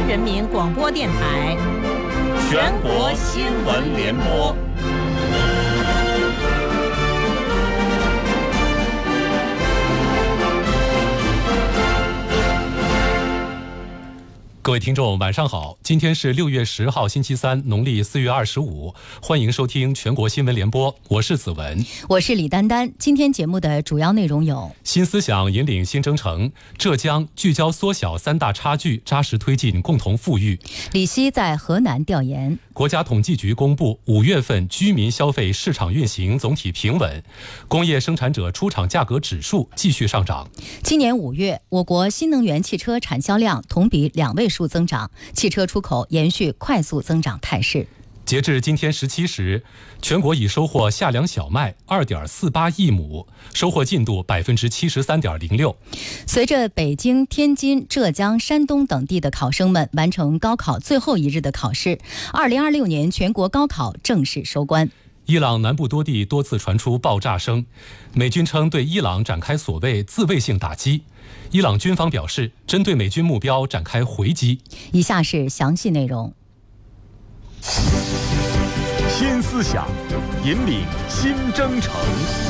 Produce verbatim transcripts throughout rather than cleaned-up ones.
人民广播电台全国新闻联播。 各位听众晚上好，今天是六月十号星期三，农历四月二十五，欢迎收听全国新闻联播，我是子文， 我是李丹丹。今天节目的主要内容有： 新思想引领新征程，浙江聚焦缩小三大差距，扎实推进共同富裕； 李希在河南调研； 国家统计局公布五月份居民消费市场运行总体平稳；工业生产者出厂价格指数继续上涨。 今年五月，我国新能源汽车产销量同比两位数增长，汽车出口延续快速增长态势。 截至今天十七时，全国已收获夏粮小麦 二点四八亿亩，收获进度 百分之七十三点零六。 随着北京、天津、浙江、山东等地的考生们完成高考最后一日的考试，二零二六年全国高考正式收官。 伊朗南部多地多次传出爆炸声，美军称对伊朗展开所谓自卫性打击，伊朗军方表示针对美军目标展开回击。 以下是详细内容。 新思想引领新征程。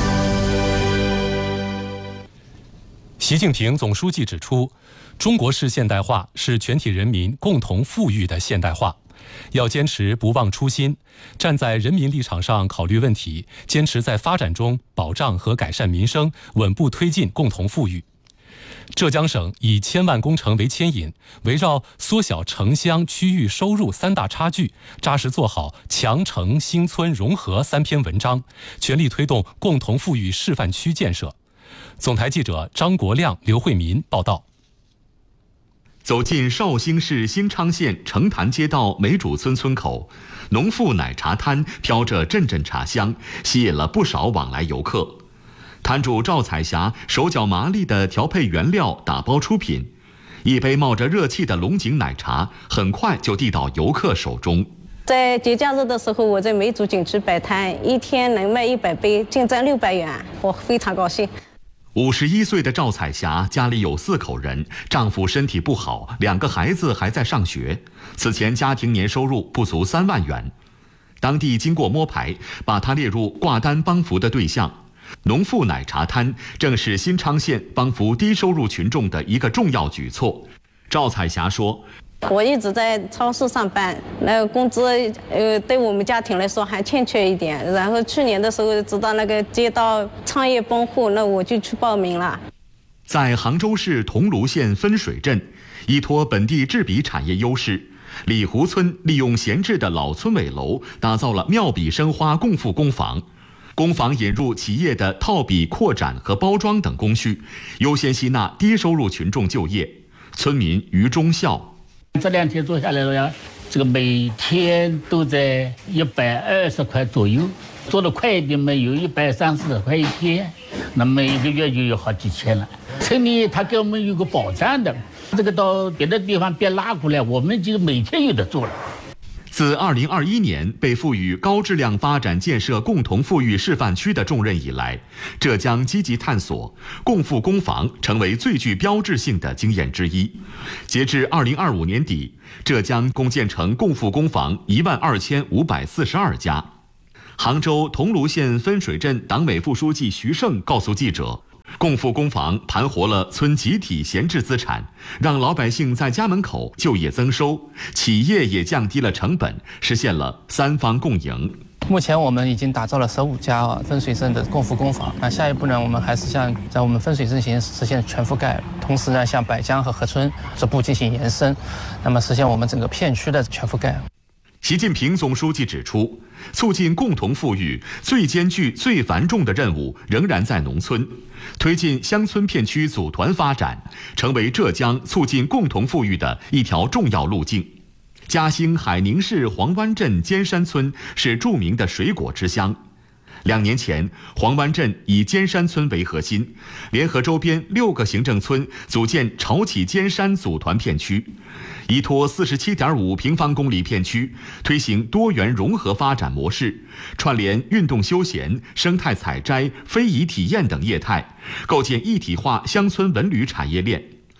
习近平总书记指出，中国式现代化是全体人民共同富裕的现代化，要坚持不忘初心，站在人民立场上考虑问题，坚持在发展中保障和改善民生，稳步推进共同富裕。浙江省以千万工程为牵引，围绕缩小城乡区域收入三大差距，扎实做好强城兴村融合三篇文章，全力推动共同富裕示范区建设。总台记者张国亮、刘慧民报道。 走进绍兴市新昌县城潭街道梅主村村口，农妇奶茶摊飘着阵阵茶香，吸引了不少往来游客。摊主赵彩霞手脚麻利地调配原料，打包出品，一杯冒着热气的龙井奶茶很快就递到游客手中。 在节假日的时候，我在梅主景区摆摊，一天能卖一百杯，净赚六百元，我非常高兴。 五十一岁的赵彩霞家里有四口人，丈夫身体不好，两个孩子还在上学，此前家庭年收入不足三万元。当地经过摸排，把她列入挂单帮扶的对象。农妇奶茶摊正是新昌县帮扶低收入群众的一个重要举措。赵彩霞说， 我一直在超市上班，那个工资呃对我们家庭来说还欠缺一点，然后去年的时候知道那个街道创业帮户，那我就去报名了。 在杭州市桐庐县分水镇，依托本地制笔产业优势，李湖村利用闲置的老村委楼，打造了妙笔生花共富工坊。工坊引入企业的套笔、扩展和包装等工序，优先吸纳低收入群众就业。村民于忠孝， 这两天做下来了呀，这个每天都在一百二十块左右，做的快一点嘛，有一百三十块一天，那么一个月就有好几千了。村里他给我们有个保障的，这个到别的地方别拉过来，我们就每天有的做了。 自二零二一年被赋予高质量发展建设共同富裕示范区的重任以来，浙江积极探索共富工坊成为最具标志性的经验之一。截至二零二五年底，浙江共建成共富工坊一万二千五百四十二家。杭州桐庐县分水镇党委副书记徐胜告诉记者，共富工坊盘活了村集体闲置资产，让老百姓在家门口就业增收，企业也降低了成本，实现了三方共赢。 目前我们已经打造了十五家啊分水镇的共富工坊，那下一步呢，我们还是向在我们分水镇行实现全覆盖，同时呢，向百江和河村逐步进行延伸，那么实现我们整个片区的全覆盖。 习近平总书记指出，促进共同富裕最艰巨、最繁重的任务仍然在农村，推进乡村片区组团发展，成为浙江促进共同富裕的一条重要路径。嘉兴海宁市黄湾镇尖山村是著名的水果之乡。两年前，黄湾镇以尖山村为核心，联合周边六个行政村组建潮起尖山组团片区，依托四十七点五平方公里片区，推行多元融合发展模式，串联运动休闲、生态采摘、非遗体验等业态，构建一体化乡村文旅产业链。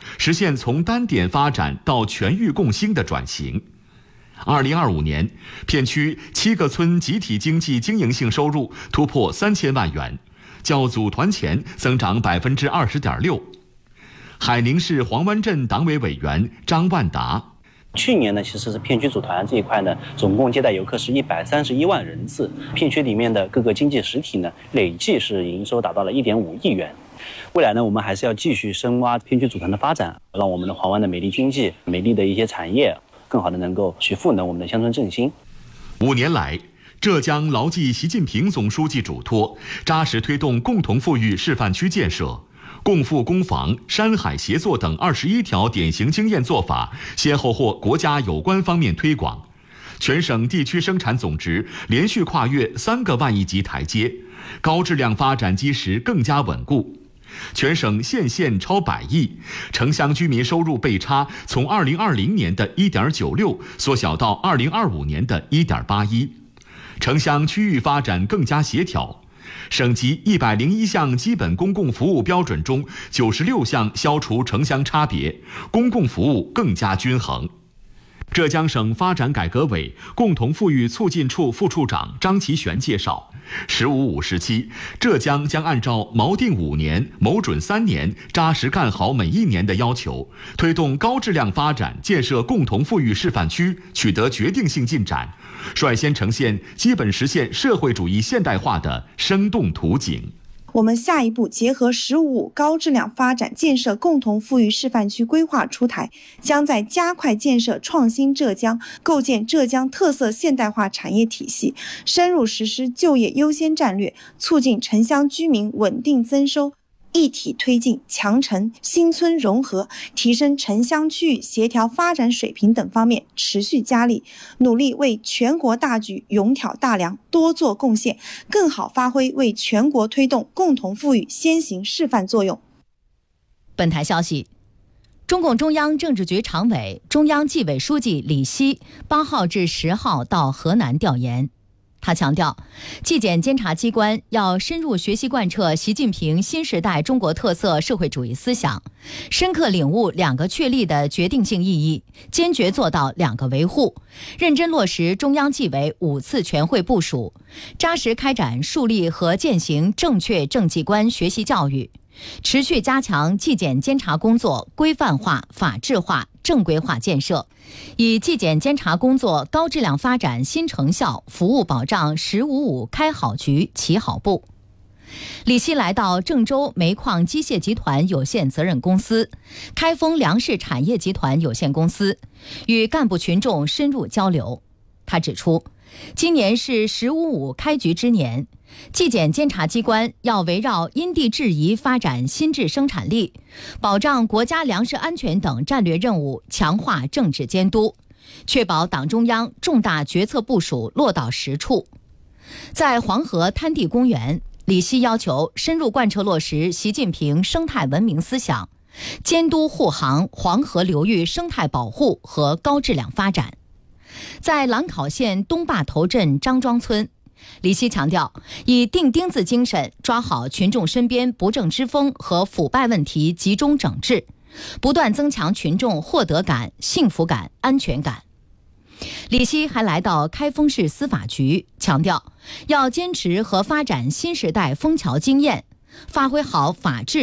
实现从单点发展到全域共兴的转型。二零二五年，片区七个村集体经济经营性收入突破三千万元，较组团前增长百分之二十点六。海宁市黄湾镇党委委员张万达。 去年呢，其实是片区组团这一块呢，总共接待游客是一百三十一万人次。片区里面的各个经济实体呢，累计是营收达到了一点五亿元。未来呢，我们还是要继续深挖片区组团的发展，让我们的黄湾的美丽经济、美丽的一些产业，更好的能够去赋能我们的乡村振兴。 五年来，浙江牢记习近平总书记嘱托，扎实推动共同富裕示范区建设。共富共防、山海协作等二十一条典型经验做法先后获国家有关方面推广，全省地区生产总值连续跨越三个万亿级台阶，高质量发展基石更加稳固。全省县县超百亿，城乡居民收入倍差从二零二零年的 一点九六 缩小到二零二五年的 一点八一，城乡区域发展更加协调。省级一百零一项基本公共服务标准中，九十六项消除城乡差别，公共服务更加均衡。浙江省发展改革委共同富裕促进处副处长张其玄介绍，十五五时期，浙江将按照锚定五年、谋准三年、扎实干好每一年的要求，推动高质量发展建设共同富裕示范区取得决定性进展，率先呈现基本实现社会主义现代化的生动图景。 我们下一步结合“十五五”高质量发展建设共同富裕示范区规划出台，将在加快建设创新浙江、构建浙江特色现代化产业体系，深入实施就业优先战略，促进城乡居民稳定增收，一体推进强城新村融合，提升城乡区域协调发展水平等方面持续加力，努力为全国大局勇挑大梁，多做贡献，更好发挥为全国推动共同富裕先行示范作用。 本台消息，中共中央政治局常委、中央纪委书记李希八号至十号到河南调研。他强调，纪检监察机关要深入学习贯彻习近平新时代中国特色社会主义思想，深刻领悟两个确立的决定性意义，坚决做到两个维护，认真落实中央纪委五次全会部署，扎实开展树立和践行正确政纪观学习教育，持续加强纪检监察工作规范化、法治化、正规化建设，以纪检监察工作高质量发展新成效，服务保障“十五五”开好局、起好步。李希来到郑州煤矿机械集团有限责任公司、开封粮食产业集团有限公司，与干部群众深入交流。他指出，今年是“十五五”开局之年，纪检监察机关要围绕因地制宜发展新质生产力，保障国家粮食安全等战略任务，强化政治监督，确保党中央重大决策部署落到实处。在黄河滩地公园，李希要求深入贯彻落实习近平生态文明思想，监督护航黄河流域生态保护和高质量发展。在兰考县东坝头镇张庄村，李希强调，以钉钉子精神抓好群众身边不正之风和腐败问题集中整治，不断增强群众获得感、幸福感、安全感。李希还来到开封市司法局，强调要坚持和发展新时代枫桥经验，发挥好法治